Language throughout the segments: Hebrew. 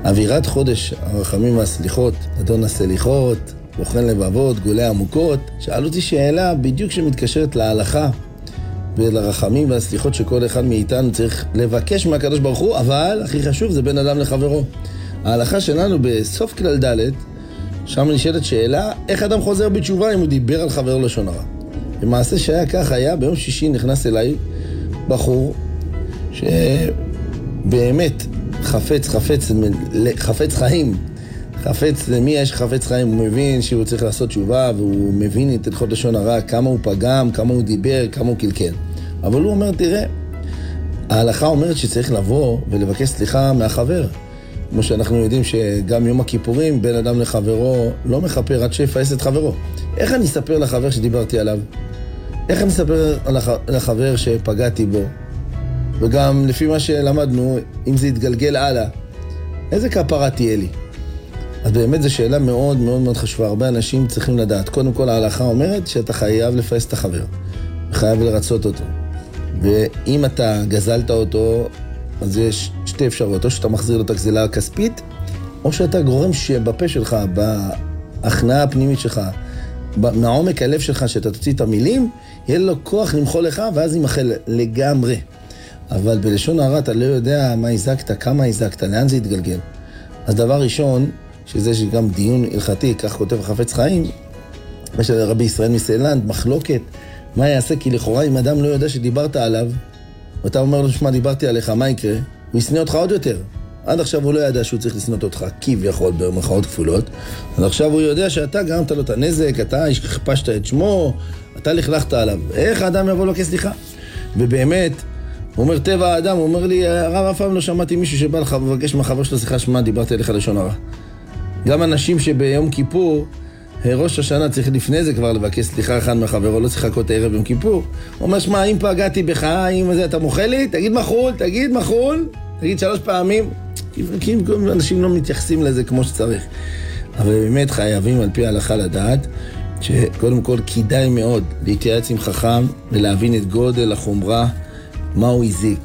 אווירת חודש הרחמים והסליחות, אדון הסליחות, בוחן לבבות, גולה עמוקות, שאל אותי שאלה בדיוק שמתקשרת להלכה ולרחמים והסליחות שכל אחד מאיתנו צריך לבקש מהקדוש ברוך הוא, אבל הכי חשוב זה בין אדם לחברו. ההלכה שלנו בסוף כלל ד' שם נשאלת שאלה, איך אדם חוזר בתשובה אם הוא דיבר על חבר לשון הרע? במעשה שהיה כך היה, ביום שישי נכנס אליי בחור שבאמת חפץ חיים, למי יש חפץ חיים, הוא מבין שהוא צריך לעשות תשובה, והוא מבין את הלכות לשון הרע, כמה הוא פגם, כמה הוא דיבר, כמה הוא קלקל. אבל הוא אומר, תראה, ההלכה אומרת שצריך לבוא ולבקש סליחה מהחבר. כמו שאנחנו יודעים שגם יום הכיפורים, בין אדם לחברו, לא מחפר עד שיפעס את חברו. איך אני אספר לחבר שדיברתי עליו? איך אני אספר לחבר שפגעתי בו? וגם לפי מה שלמדנו, אם זה יתגלגל הלאה, איזה כפרה תהיה לי? אז באמת זו שאלה מאוד מאוד מאוד חשובה. הרבה אנשים צריכים לדעת. קודם כל ההלכה אומרת שאתה חייב לפעס את החבר. חייב לרצות אותו. ואם אתה גזלת אותו, אז יש שתי אפשרויות. או שאתה מחזיר לו את הגזלה הכספית, או שאתה גורם שבפה שלך, בהכנעה הפנימית שלך, מהעומק הלב שלך, שאתה תוציא את המילים, יהיה לו כוח למחול לך, ואז ימחל לגמרי. אבל בלשון הרע אתה לא יודע מה הזקת, כמה הזקת, לאן זה יתגלגל. אז דבר ראשון, שזה גם דיון הלכתי, כך כותב החפץ חיים, יש רבי ישראל מסילנד, מחלוקת, מה יעשה? כי לכאורה אם אדם לא יודע שדיברת עליו, ואתה אומר לו, שמה, דיברתי עליך, מה יקרה? הוא ישנא אותך עוד יותר. עד עכשיו הוא לא ידע שהוא צריך לסנות אותך כביכול במרכאות כפולות, אז עכשיו הוא יודע שאתה גרמת לו את הנזק, אתה הכפשת את שמו, אתה לכלכת עליו. איך האדם יבוא לו כסליחה? ובאמת, הוא אומר, טבע האדם, הוא אומר לי, הרב, אף פעם לא שמעתי מישהו שבא לך ובקש מהחבר שלו סליחה, שמה, דיברתי עליך לשון הרע. גם אנשים שביום כיפור, ראש השנה צריך לפני זה כבר לבקש סליחה אחד מהחברו, לא צריך לחכות הערב יום כיפור. הוא אומר, שמה, אם פגעתי בך, אם זה אתה מוכל לי, תגיד מחול, תגיד 3 פעמים. כי אנשים לא מתייחסים לזה כמו שצריך. אבל באמת חייבים על פי ההלכה לדעת, שקודם כל כדאי מאוד להתייעץ עם חכם ולהבין את גודל החומרה, מה הוא הזיק,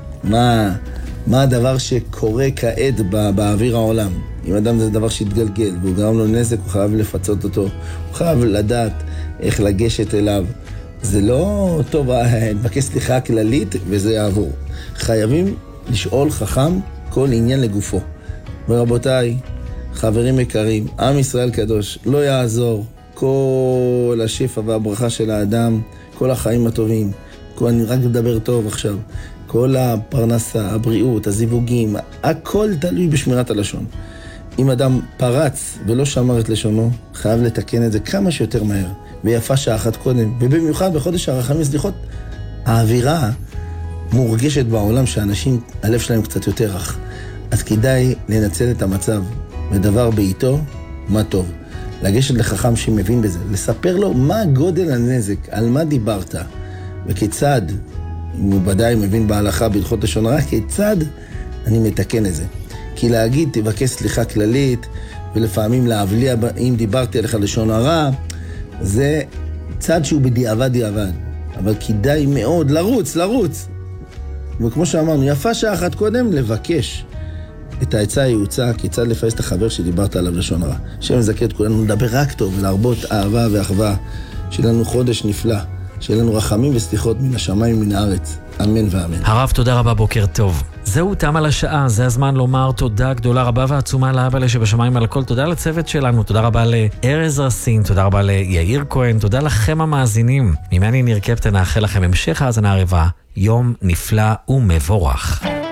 מה הדבר שקורה כעת באוויר העולם. אם אדם זה דבר שהתגלגל והוא גרם לו נזק, הוא חייב לפצות אותו, הוא חייב לדעת איך לגשת אליו. זה לא טוב, נבקש סליחה כללית וזה יעבור. חייבים לשאול חכם כל עניין לגופו. ורבותיי, חברים יקרים, עם ישראל קדוש, לא יעזור כל השפע והברכה של האדם, כל החיים הטובים, אני רק מדבר טוב עכשיו, כל הפרנסה, הבריאות, הזיווגים, הכל תלוי בשמירת הלשון. אם אדם פרץ ולא שמר את לשונו, חייב לתקן את זה כמה שיותר מהר, ויפה שעה אחת קודם, ובמיוחד בחודש הרחמים והסליחות, האווירה מורגשת בעולם שאנשים, הלב שלהם קצת יותר רך. אז כדאי לנצל את המצב, ודבר בעיתו, מה טוב. לגשת לחכם שמבין בזה, לספר לו מה גודל הנזק, על מה דיברת, וכיצד, אם הוא ודאי מבין בהלכה בהלכות לשון הרע, כיצד אני מתקן את זה. כי להגיד תבקש סליחה כללית, ולפעמים להבליע אם דיברתי עליך לשון הרע, זה צד שהוא בדיעבד. אבל כדאי מאוד לרוץ. וכמו שאמרנו, יפה שעה אחת קודם לבקש את העצה היעוצה, כיצד לפעס את החבר שדיברת עליו לשון הרע. השם יזכה את כולנו לדבר רק טוב ולהרבות אהבה ואחווה. שיהיה לנו חודש נפלא, שיהיה לנו רחמים וסליחות מן השמיים מן הארץ. אמן ואמן. הרב, תודה רבה, בוקר טוב. זהו, תם על השעה, זה הזמן לומר תודה גדולה רבה ועצומה לאבא שבשמיים על הכל. תודה לצוות שלנו, תודה רבה לארז רסין, תודה רבה ליאיר כהן, תודה לכם המאזינים. ממני ניר קפטן, נאחל לכם המשך האזנה ערבה, יום נפלא ומבורך.